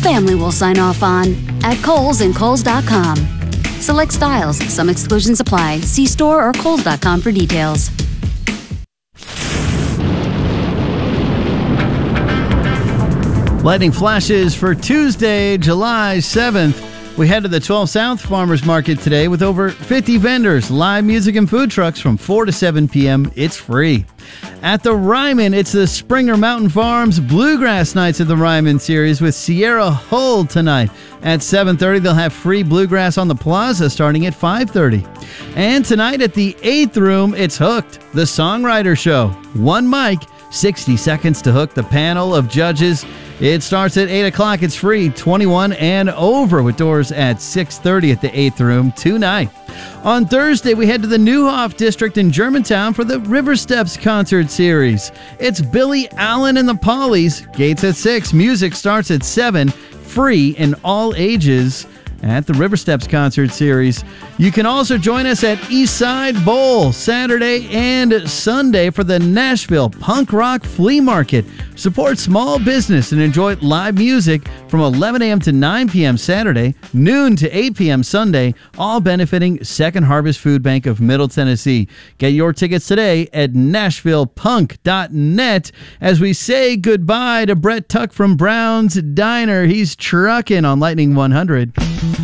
family will sign off on at Kohl's and Kohl's.com. Select styles. Some exclusions apply. See store or Kohl's.com for details. Lightning flashes for Tuesday, July 7th. We head to the 12 South Farmers Market today with over 50 vendors, live music and food trucks from 4 to 7 p.m. It's free. At the Ryman, it's the Springer Mountain Farms Bluegrass Nights of the Ryman series with Sierra Hull tonight. At 7:30, they'll have free bluegrass on the plaza starting at 5:30. And tonight at the 8th Room, it's Hooked, the Songwriter Show. One mic, 60 seconds to hook the panel of judges. It starts at 8 o'clock. It's free, 21 and over, with doors at 6:30 at the 8th Room tonight. On Thursday, we head to the Neuhoff District in Germantown for the River Steps concert series. It's Billy Allen and the Pollies. Gates at 6. Music starts at 7. Free in all ages at the River Steps concert series. You can also join us at Eastside Bowl Saturday and Sunday for the Nashville Punk Rock Flea Market. Support small business and enjoy live music from 11 a.m. to 9 p.m. Saturday, noon to 8 p.m. Sunday, all benefiting Second Harvest Food Bank of Middle Tennessee. Get your tickets today at NashvillePunk.net as we say goodbye to Brett Tuck from Brown's Diner. He's trucking on Lightning 100.